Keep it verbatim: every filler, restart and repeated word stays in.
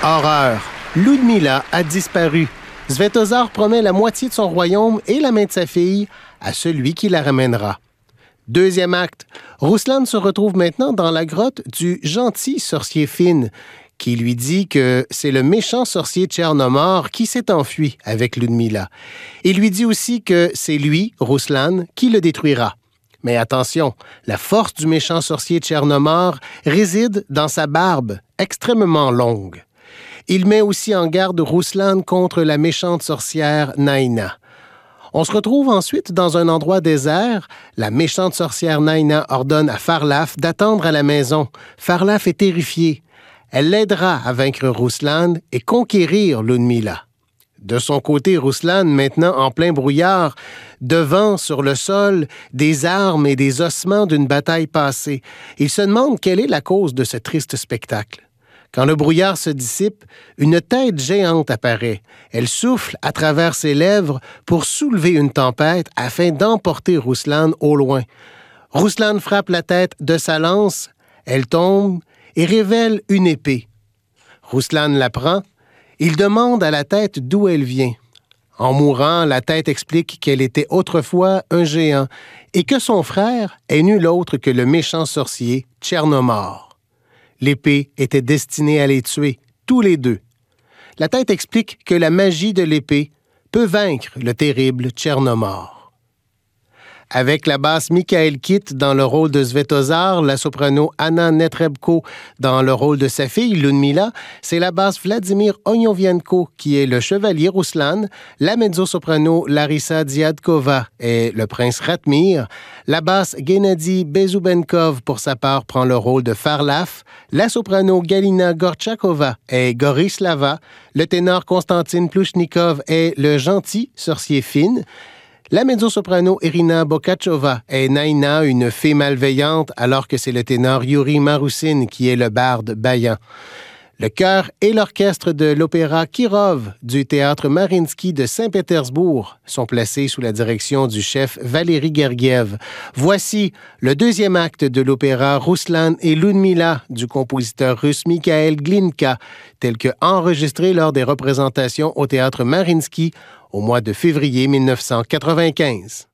Horreur! Ludmilla a disparu. Svetozar promet la moitié de son royaume et la main de sa fille à celui qui la ramènera. Deuxième acte, Ruslan se retrouve maintenant dans la grotte du gentil sorcier Fin, qui lui dit que c'est le méchant sorcier Tchernomor qui s'est enfui avec Ludmilla. Il lui dit aussi que c'est lui, Ruslan, qui le détruira. Mais attention, la force du méchant sorcier Tchernomor réside dans sa barbe, extrêmement longue. Il met aussi en garde Ruslan contre la méchante sorcière Naina. On se retrouve ensuite dans un endroit désert. La méchante sorcière Naina ordonne à Farlaf d'attendre à la maison. Farlaf est terrifiée. Elle l'aidera à vaincre Ruslan et conquérir Ludmilla. De son côté, Ruslan, maintenant en plein brouillard, devant sur le sol des armes et des ossements d'une bataille passée. Il se demande quelle est la cause de ce triste spectacle. Quand le brouillard se dissipe, une tête géante apparaît. Elle souffle à travers ses lèvres pour soulever une tempête afin d'emporter Ruslan au loin. Ruslan frappe la tête de sa lance, elle tombe et révèle une épée. Ruslan la prend. Il demande à la tête d'où elle vient. En mourant, la tête explique qu'elle était autrefois un géant et que son frère est nul autre que le méchant sorcier Tchernomor. L'épée était destinée à les tuer, tous les deux. La tête explique que la magie de l'épée peut vaincre le terrible Tchernomor. Avec la basse Michael Kitt dans le rôle de Svetozar, la soprano Anna Netrebko dans le rôle de sa fille Ludmilla, c'est la basse Vladimir Onyovienko qui est le chevalier Ruslan, la mezzo-soprano Larissa Diadkova est le prince Ratmir, la basse Gennady Bezubenkov pour sa part prend le rôle de Farlaf, la soprano Galina Gorchakova est Gorislava, le ténor Konstantin Plouchnikov est le gentil sorcier Fin. La mezzo-soprano Irina Bokachova est Naina, une fée malveillante, alors que c'est le ténor Yuri Maroussin qui est le barde Bayan. Le chœur et l'orchestre de l'opéra Kirov du théâtre Mariinsky de Saint-Pétersbourg sont placés sous la direction du chef Valéry Gergiev. Voici le deuxième acte de l'opéra Ruslan et Ludmilla du compositeur russe Mikhail Glinka, tel que enregistré lors des représentations au théâtre Mariinsky au mois de février mille neuf cent quatre-vingt-quinze.